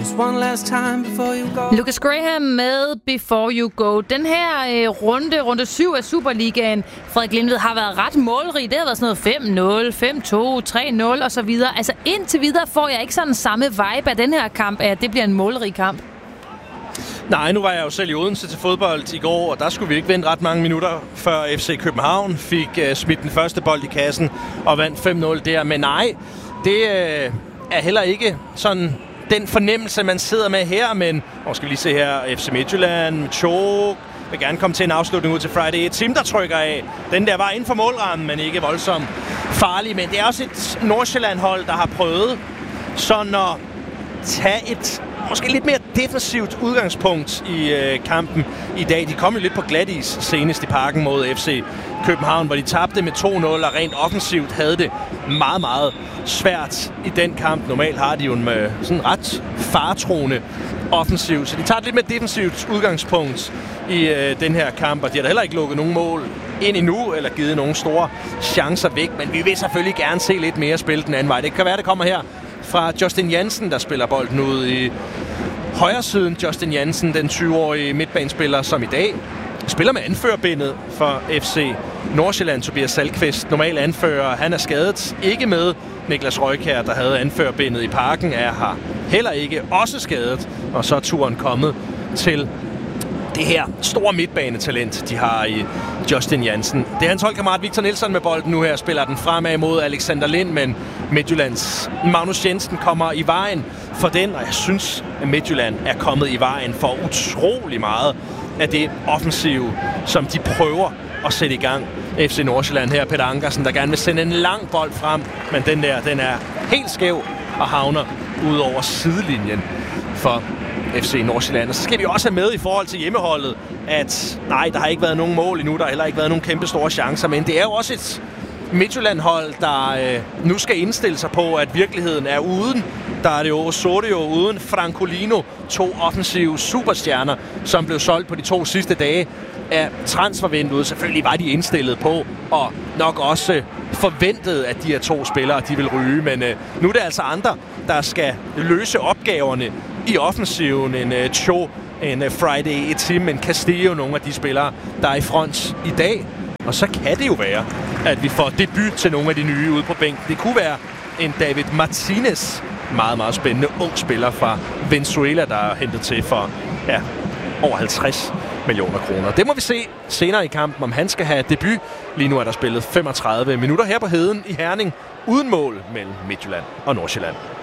one last time before you go. Lucas Graham med Before You Go. Den her runde 7 af Superligaen, Frederik Lindved, har været ret målrig. Det har været sådan noget 5-0, 5-2, 3-0 og så videre. Altså indtil videre får jeg ikke sådan samme vibe af den her kamp, at det bliver en målrig kamp. Nej, nu var jeg jo selv i Odense til fodbold i går, og der skulle vi ikke vente ret mange minutter, før FC København fik smidt den første bold i kassen og vandt 5-0 der. Men nej, det er heller ikke sådan den fornemmelse, man sidder med her. Men, skal vi lige se her, FC Midtjylland, Chok vil gerne komme til en afslutning ud til Friday. Et team, der trykker af. Den der var inden for målrammen, men ikke voldsomt farlig. Men det er også et Nordsjælland-hold, der har prøvet sådan at tage et måske lidt mere defensivt udgangspunkt i kampen i dag. De kom jo lidt på glatis senest i Parken mod FC København, hvor de tabte med 2-0 og rent offensivt havde det meget, meget svært i den kamp. Normalt har de jo en sådan ret faretroende offensiv, så de tager et lidt mere defensivt udgangspunkt i den her kamp, og de har da heller ikke lukket nogen mål ind endnu, eller givet nogle store chancer væk, men vi vil selvfølgelig gerne se lidt mere spil den anden vej. Det kan være, det kommer her fra Justin Jansen, der spiller bolden ud i højre siden. Justin Jansen, den 20-årige midtbanespiller, som i dag spiller med anførerbindet for FC Nordsjælland. Tobias Salkvist, normal anfører, han er skadet. Ikke med Niklas Røykjær, der havde anførerbindet i Parken, er her heller ikke også skadet. Og så er turen kommet til det her store midtbanetalent, de har i Justin Jansen. Det er hans holdkammerat Victor Nielsen med bolden nu her, spiller den fremad mod Alexander Lind, men Midtjyllands Magnus Jensen kommer i vejen for den, og jeg synes, at Midtjylland er kommet i vejen for utrolig meget af det offensive, som de prøver at sætte i gang. FC Nordsjælland her, Peter Ankersen, der gerne vil sende en lang bold frem, men den er helt skæv og havner ud over sidelinjen for FC Nordsjælland. Og så skal vi også have med i forhold til hjemmeholdet, at nej, der har ikke været nogen mål endnu, der har heller ikke været nogen kæmpe store chancer, men det er jo også et Midtjylland-hold, der nu skal indstille sig på, at virkeligheden er uden. Der er det jo Osorio uden Francolino, 2 offensive superstjerner, som blev solgt på de 2 sidste dage af transfervinduet. Selvfølgelig var de indstillet på, og nok også forventet, at de her 2 spillere, de vil ryge, men nu er det altså andre, der skal løse opgaverne i offensiven. En Cho, en Friday, et team, en Castillo, nogle af de spillere, der er i front i dag. Og så kan det jo være, at vi får debut til nogle af de nye ude på bænken. Det kunne være en David Martinez, meget, meget spændende ung spiller fra Venezuela, der er hentet til for over 50 millioner kroner. Det må vi se senere i kampen, om han skal have debut. Lige nu er der spillet 35 minutter her på Heden i Herning, uden mål mellem Midtjylland og Nordsjælland.